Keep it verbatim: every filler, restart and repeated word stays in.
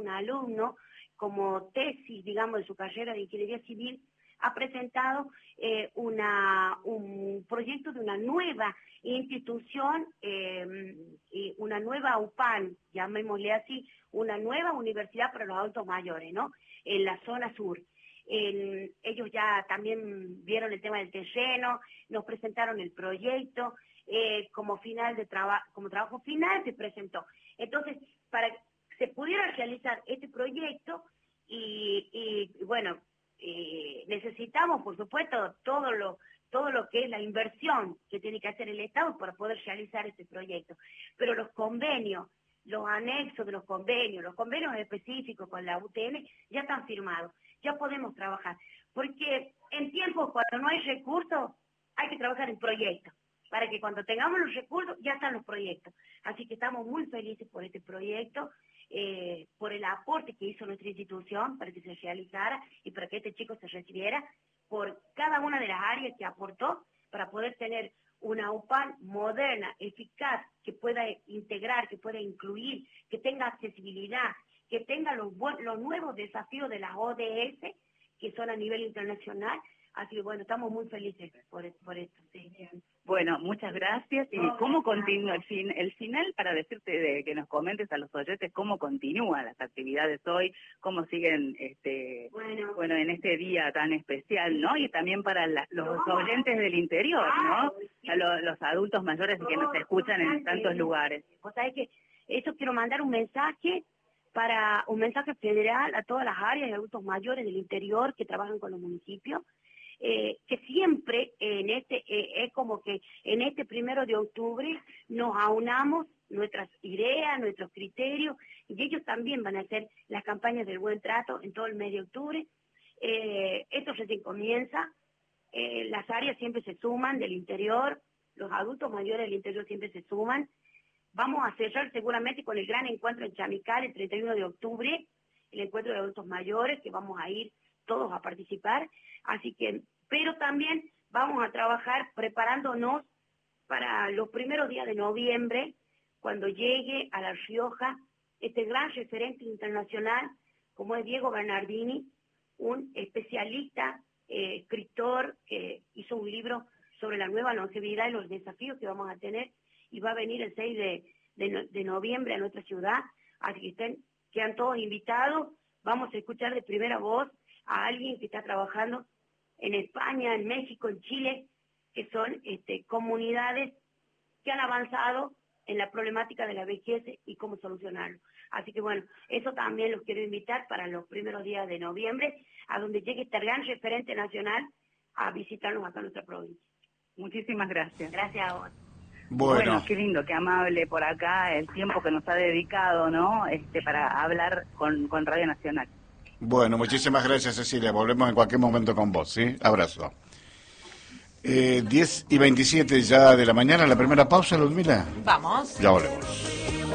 un alumno como tesis, digamos, de su carrera de ingeniería civil, ha presentado eh, una, un proyecto de una nueva institución, eh, una nueva U P A N, llamémosle así, una nueva universidad para los adultos mayores, ¿no? En la zona sur. En, ellos ya también vieron el tema del terreno, nos presentaron el proyecto, eh, como final de trabajo, como trabajo final se presentó. Entonces, para que se pudiera realizar este proyecto, y, y bueno, eh, necesitamos, por supuesto, todo lo, todo lo que es la inversión que tiene que hacer el Estado para poder realizar este proyecto. Pero los convenios, los anexos de los convenios, los convenios específicos con la U T N ya están firmados, ya podemos trabajar. Porque en tiempos cuando no hay recursos, hay que trabajar en proyectos, para que cuando tengamos los recursos ya están los proyectos. Así que estamos muy felices por este proyecto, eh, por el aporte que hizo nuestra institución para que se realizara y para que este chico se recibiera, por cada una de las áreas que aportó para poder tener una U P A N moderna, eficaz, que pueda integrar, que pueda incluir, que tenga accesibilidad, que tenga los, los nuevos desafíos de las O D S, que son a nivel internacional. Así que bueno, estamos muy felices por, por esto. Sí. Bueno, muchas gracias. ¿Y cómo continúa el, fin, el final, para decirte de que nos comentes a los oyentes cómo continúan las actividades hoy, cómo siguen este bueno, bueno en este día tan especial, ¿no? Y también para la, los oyentes del interior, ¿no? A los, los adultos mayores que nos escuchan en tantos lugares. O sea, es que eso quiero mandar un mensaje para un mensaje federal a todas las áreas de adultos mayores del interior que trabajan con los municipios. Eh, que siempre en este eh, es como que en este primero de octubre nos aunamos nuestras ideas, nuestros criterios, y ellos también van a hacer las campañas del buen trato en todo el mes de octubre. Eh, esto recién comienza, eh, las áreas siempre se suman del interior, los adultos mayores del interior siempre se suman. Vamos a cerrar seguramente con el gran encuentro en Chamical el treinta y uno de octubre, el encuentro de adultos mayores, que vamos a ir todos a participar, así que, pero también vamos a trabajar preparándonos para los primeros días de noviembre, cuando llegue a La Rioja este gran referente internacional, como es Diego Bernardini, un especialista, eh, escritor, que hizo un libro sobre la nueva longevidad y los desafíos que vamos a tener, y va a venir el seis de, de, de noviembre a nuestra ciudad, así que estén, quedan todos invitados, vamos a escuchar de primera voz a alguien que está trabajando en España, en México, en Chile, que son este, comunidades que han avanzado en la problemática de la vejez y cómo solucionarlo. Así que bueno, eso también los quiero invitar para los primeros días de noviembre, a donde llegue este gran referente nacional a visitarnos acá en nuestra provincia. Muchísimas gracias. Gracias a vos. Bueno. bueno, qué lindo, qué amable por acá el tiempo que nos ha dedicado, ¿no? Este, para hablar con, con Radio Nacional. Bueno, muchísimas gracias, Cecilia. Volvemos en cualquier momento con vos, ¿sí? Abrazo. Eh, diez y veintisiete ya de la mañana, la primera pausa, Ludmila. Vamos. Ya volvemos.